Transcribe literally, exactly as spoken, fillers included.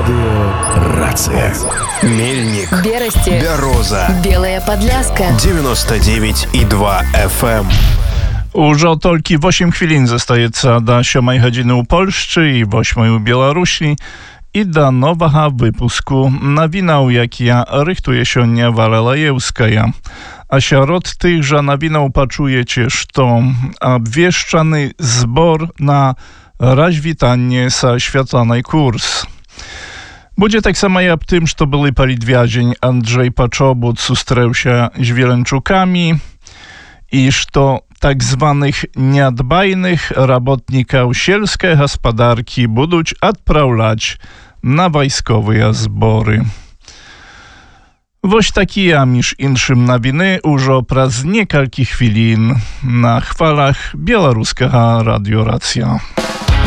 Радиорация. Мельник. Берасти. Бяроза. Белая Подляска. девяносто девять и два эф эм. Уже только восемь хвилин застаецца до сьомej godziny u Polsce i восьмej u Białorusi i do nowego wypusku nowinał, jakie rychtuje się Niewa Lejewskaja. A śród tychże nowinał poczujecie, że obwieszczany zbor na rozwitanie sa świetlanej kurs. Będzie tak samo jak w tym, że były politwiazień Andrzej Paczobut zustał się z Wielenczukami i że tak zwanych niedbajnych robotników sielskiej gospodarki będą odprawiać na wojskowe zbory. Woś takie, a miż inszym nowiny, już przez niekalki chwilin na chwalach Białoruskiego Radioracja.